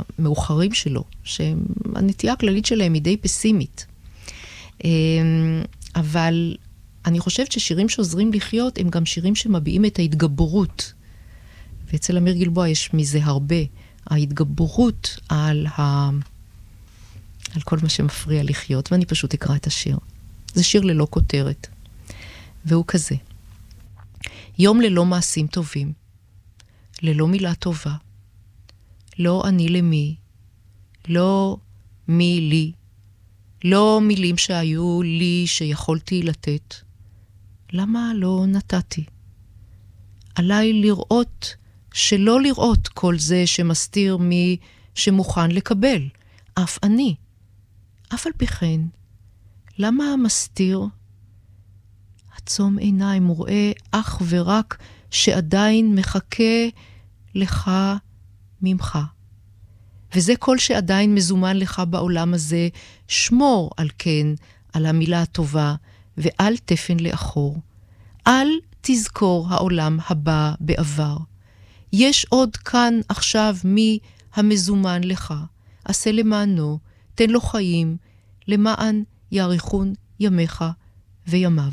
המאוחרים שלו, שהנטייה הכללית שלהם היא די פסימית. אבל אני חושבת ששירים שעוזרים לחיות הם גם שירים שמביעים את ההתגברות. ואצל אמיר גלבוע יש מזה הרבה. ההתגברות על כל מה שמפריע לחיות, ואני פשוט אקרא את השיר. זה שיר ללא כותרת, והוא כזה. יום ללא מעשים טובים, ללא מילה טובה, לא אני למי, לא מי לי, לא מילים שהיו לי שיכולתי לתת. למה לא נתתי? עליי לראות שלא לראות כל זה שמסתיר מי שמוכן לקבל, אף אני. אף על פי כן, למה מסתיר? עצום עיניים וראה אך ורק שעדיין מחכה לך ממך. וזה כל שעדיין מזומן לך בעולם הזה, שמור על כן, על המילה הטובה, ואל תפן לאחור. אל תזכור העולם הבא בעבר. יש עוד כאן עכשיו מי המזומן לך. עשה למענו, תן לו חיים, למען יאריכון ימיך וימיו.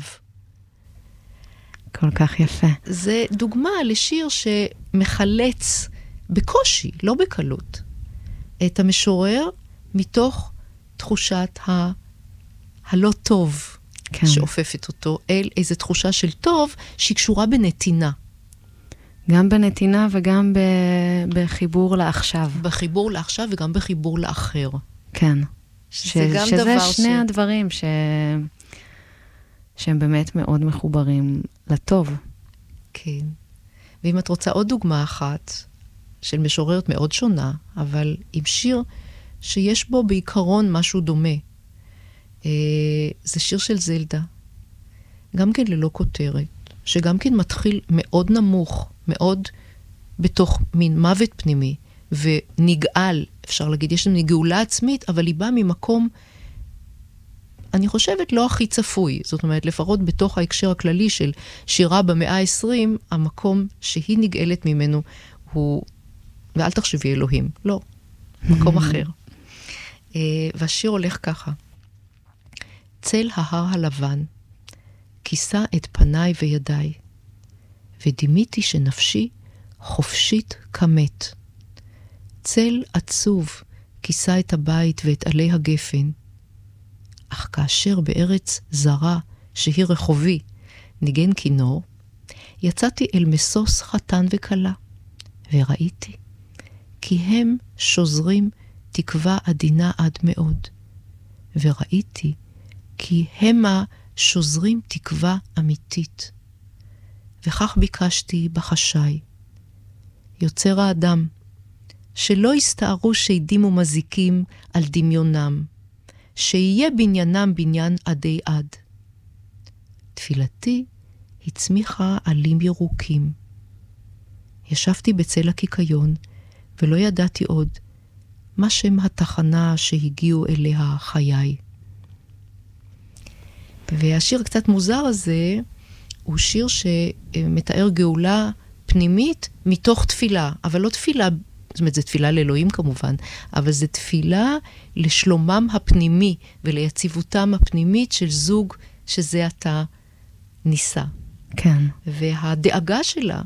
כל כך יפה. זה דוגמה לשיר שמחלץ בקושי, לא בקלות, את המשורר מתוך תחושת הלא טוב, כן. שאופפת אותו אל איזו תחושה של טוב שהיא קשורה בנתינה. גם בנתינה וגם בחיבור לעכשיו. בחיבור לעכשיו וגם בחיבור לאחר. כן. שזה שני הדברים שהם באמת מאוד מחוברים לטוב. כן. ואם את רוצה עוד דוגמה אחת, של משוררת מאוד שונה, אבל עם שיר שיש בו בעיקרון משהו דומה. זה שיר של זלדה. גם כן ללא כותרת, שגם כן מתחיל מאוד נמוך, מאוד בתוך מין מוות פנימי, ונגאל, אפשר להגיד, יש לנו גאולה עצמית, אבל היא באה ממקום, אני חושבת, לא הכי צפוי. זאת אומרת, לפחות בתוך ההקשר הכללי של שירה במאה ה-20, המקום שהיא נגאלת ממנו הוא, ואל תחשבי אלוהים, לא, מקום אחר. והשיר הולך ככה. צל ההר הלבן, כיסה את פניי וידיי, ודימיתי שנפשי חופשית כמת. צל עצוב כיסה את הבית ואת עלי הגפן, אך כאשר בארץ זרה שהיא רחובי ניגן כינור, יצאתי אל מסוס חתן וקלה, וראיתי כי הם שוזרים תקווה עדינה עד מאוד, וראיתי כי המה שוזרים תקווה אמיתית. וכך ביקשתי בחשאי, יוצר האדם, שלא יסתערו שידים ומזיקים על דמיונם, שיהיה בניינם בניין עדי עד. תפילתי הצמיחה עלים ירוקים. ישבתי בצל הקיקיון, ולא ידעתי עוד מה שם התחנה שהגיעו אליה חיי. והשיר קצת מוזר הזה, הוא שיר שמתאר גאולה פנימית מתוך תפילה, אבל לא תפילה, זאת אומרת, זה תפילה לאלוהים כמובן, אבל זה תפילה לשלומם הפנימי וליציבותם הפנימית של זוג שזה אתה ניסה. כן. והדאגה שלה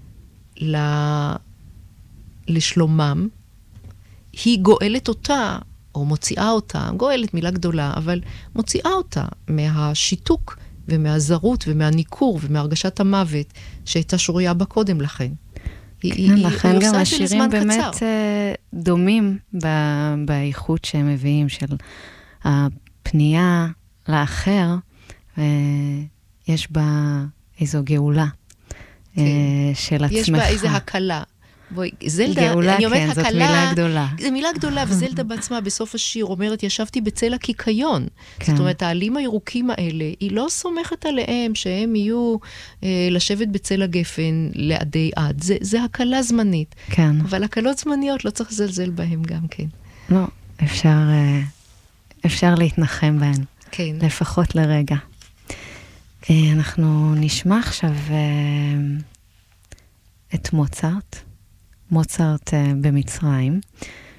לשלומם, היא גואלת אותה, או מוציאה אותה, גואלת מילה גדולה, אבל מוציאה אותה מהשיתוק ומהזרות ומהניקור ומהרגשת המוות שהייתה שוריה בה קודם לכן. כן, לכן גם השירים באמת דומים באיכות שהם מביאים, של הפנייה לאחר, יש בה איזו גאולה של עצמך. יש בה איזו הקלה. בואי, זלדה, גאולה, אני אומרת, כן, הקלה, זאת מילה גדולה. זו מילה גדולה, וזלדה בעצמה בסוף השיר אומרת, ישבתי בצל הקיקיון. כן. זאת אומרת, העלים הירוקים האלה, היא לא סומכת עליהם שהם יהיו לשבת בצל הגפן לעדי עד. זה הקלה זמנית. כן. אבל הקלות זמניות לא צריך לזלזל בהם גם כן. לא, אפשר להתנחם בהן. כן. לפחות לרגע. אנחנו נשמע עכשיו את מוצרט במצרים,